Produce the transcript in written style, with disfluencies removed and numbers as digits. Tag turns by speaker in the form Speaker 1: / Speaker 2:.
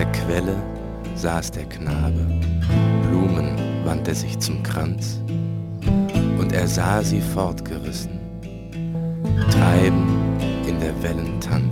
Speaker 1: der Quelle saß der Knabe, Blumen wand er sich zum Kranz, und er sah sie fortgerissen, treiben in der Wellen Tanz.